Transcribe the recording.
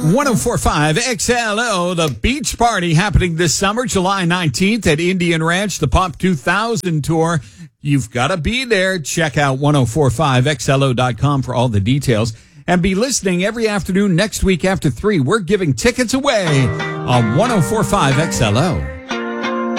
1045 XLO, the beach party happening this summer, July 19th at Indian Ranch, the Pop 2000 tour. You've got to be there. Check out 1045XLO.com for all the details. And be listening every afternoon next week after 3. We're giving tickets away on 1045 XLO.